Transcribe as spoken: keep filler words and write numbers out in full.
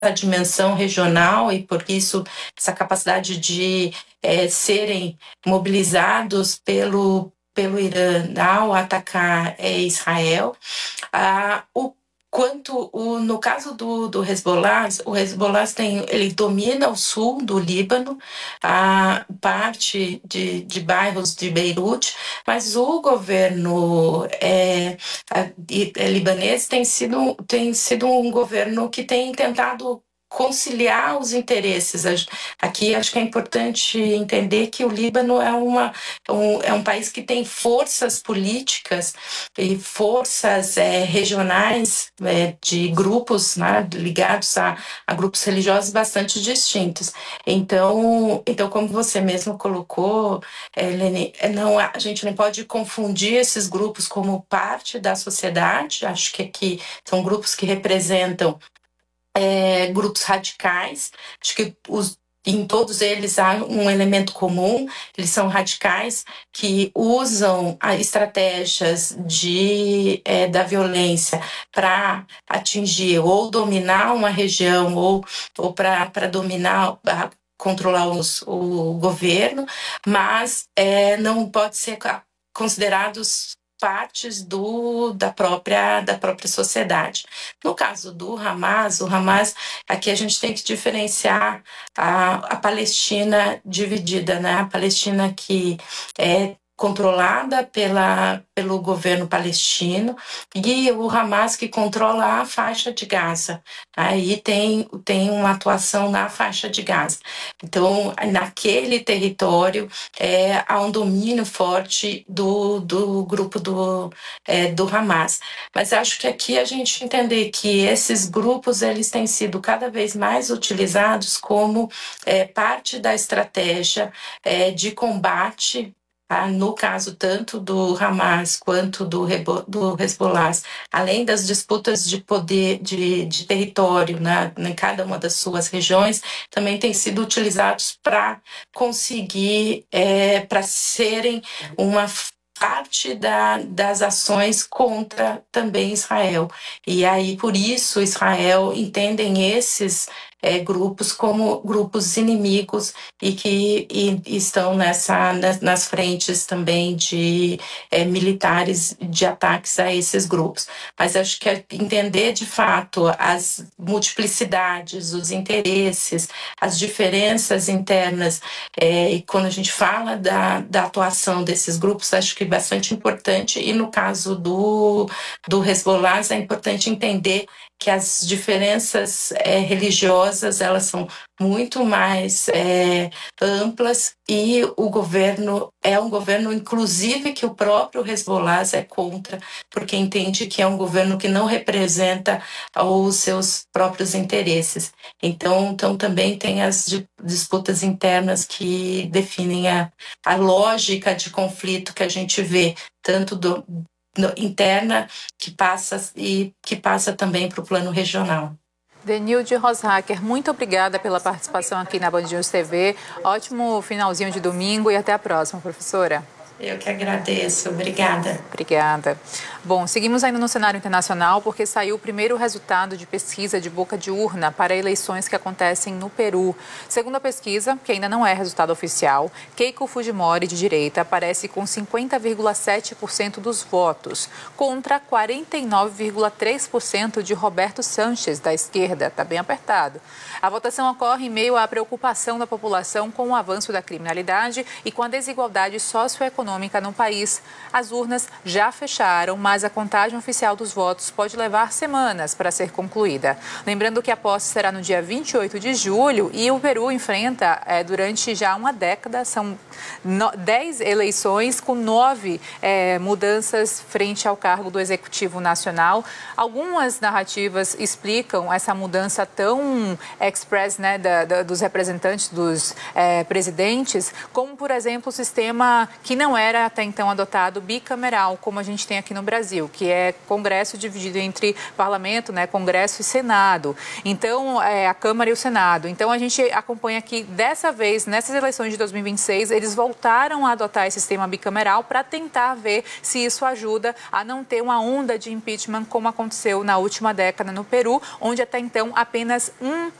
dimensão regional e, por isso, essa capacidade de é, serem mobilizados pelo, pelo Irã ao atacar é, Israel. Ah, o Quanto o, no caso do, do Hezbollah, o Hezbollah tem, ele domina o sul do Líbano, a parte de, de bairros de Beirute, mas o governo é, a, é, libanês tem sido, tem sido um governo que tem tentado conciliar os interesses. Aqui acho que é importante entender que o Líbano é, uma, um, é um país que tem forças políticas e forças é, regionais é, de grupos, né, ligados a, a grupos religiosos bastante distintos. Então, então como você mesmo colocou, Helene, não, a gente não pode confundir esses grupos como parte da sociedade. Acho que aqui são grupos que representam É, grupos radicais. Acho que os, em todos eles há um elemento comum: eles são radicais que usam estratégias de, é, da violência para atingir ou dominar uma região ou, ou para dominar, controlar os, o governo, mas é, não pode ser considerados partes do, da, própria, da própria sociedade. No caso do Hamas, o Hamas, aqui a gente tem que diferenciar a, a Palestina dividida, né? A Palestina que é controlada pela, pelo governo palestino, e o Hamas que controla a faixa de Gaza. Aí tem, tem uma atuação na faixa de Gaza. Então, naquele território, é, há um domínio forte do, do grupo do, é, do Hamas. Mas acho que aqui a gente entender que esses grupos eles têm sido cada vez mais utilizados como é, parte da estratégia é, de combate. Ah, no caso tanto do Hamas quanto do, do Hezbollah, além das disputas de poder, de, de território, né, em cada uma das suas regiões, também têm sido utilizados para conseguir, é, para serem uma parte da, das ações contra também Israel. E aí, por isso, Israel entendem esses é, grupos como grupos inimigos e que e, estão nessa, nas frentes também de é, militares de ataques a esses grupos. Mas acho que é entender de fato as multiplicidades, os interesses, as diferenças internas, é, e quando a gente fala da, da atuação desses grupos, acho que é bastante importante, e no caso do, do Hezbollah é importante entender que as diferenças é, religiosas elas são muito mais é, amplas, e o governo é um governo, inclusive, que o próprio Hezbollah é contra, porque entende que é um governo que não representa os seus próprios interesses. Então, então também tem as disputas internas que definem a, a lógica de conflito que a gente vê, tanto do interna, que passa e que passa também para o plano regional. Denilde Roshacker, muito obrigada pela participação aqui na Band News T V. Ótimo finalzinho de domingo e até a próxima, professora. Eu que agradeço. Obrigada. Obrigada. Bom, seguimos ainda no cenário internacional porque saiu o primeiro resultado de pesquisa de boca de urna para eleições que acontecem no Peru. Segundo a pesquisa, que ainda não é resultado oficial, Keiko Fujimori, de direita, aparece com cinquenta vírgula sete por cento dos votos, contra quarenta e nove vírgula três por cento de Roberto Sanches, da esquerda. Está bem apertado. A votação ocorre em meio à preocupação da população com o avanço da criminalidade e com a desigualdade socioeconômica no país. As urnas já fecharam, mas a contagem oficial dos votos pode levar semanas para ser concluída. Lembrando que a posse será no dia vinte e oito de julho e o Peru enfrenta, é, durante já uma década, são dez eleições com nove é, mudanças frente ao cargo do Executivo Nacional. Algumas narrativas explicam essa mudança tão express, né, da, da, dos representantes dos é, presidentes, como, por exemplo, o sistema que não é era até então adotado bicameral, como a gente tem aqui no Brasil, que é Congresso dividido entre Parlamento, né, Congresso e Senado. Então, é, a Câmara e o Senado. Então, a gente acompanha que, dessa vez, nessas eleições de dois mil e vinte e seis, eles voltaram a adotar esse sistema bicameral para tentar ver se isso ajuda a não ter uma onda de impeachment, como aconteceu na última década no Peru, onde até então apenas um